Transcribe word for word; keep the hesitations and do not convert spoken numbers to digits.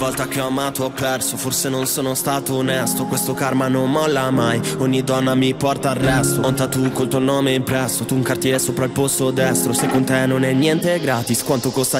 Volta che ho amato ho perso, forse non sono stato onesto. Questo karma non molla mai, ogni donna mi porta al resto. Ho un tattoo col tuo nome impresso, tu un cartiere sopra il polso destro. Se con te non è niente gratis, quanto costa